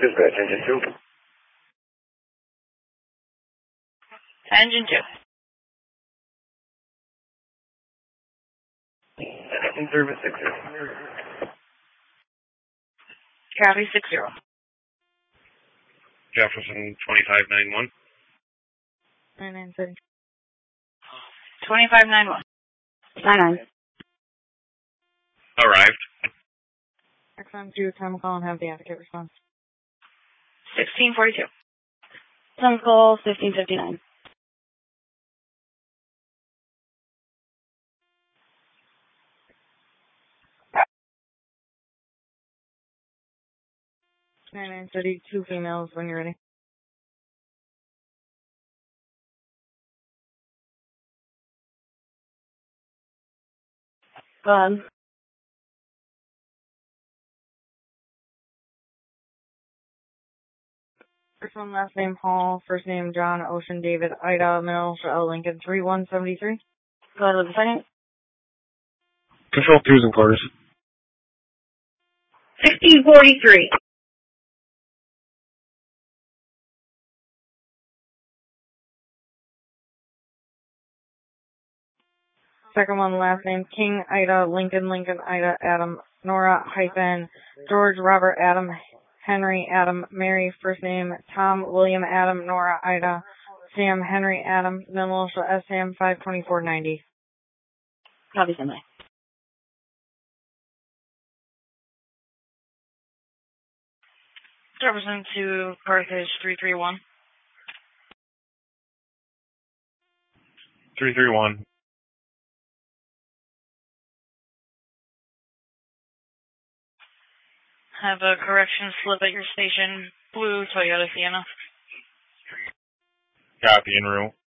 Dispatch, engine 2. Engine 2. In service 60. Copy 60. Jefferson 2591. 997. 2591. 99. Arrived. XM2, time call and have the advocate response. 1642. Time call 1559. Nine thirty. Two females when you're ready. Go ahead. First one, last name Hall, first name John, Ocean, David, Ida, middle initial L, Lincoln, 3173. Go ahead with the second. Control 2's in quarters. 1643. Second one, last name King, Ida, Lincoln, Lincoln, Ida, Adam, Nora, hyphen, George, Robert, Adam, Henry, Adam, Mary, first name Tom, William, Adam, Nora, Ida, Sam, Henry, Adam, middle initial S, Sam, 52490. Copy somebody. Jefferson to Carthage 331. 331. Have a correction slip at your station. Blue Toyota Sienna. Copy en route.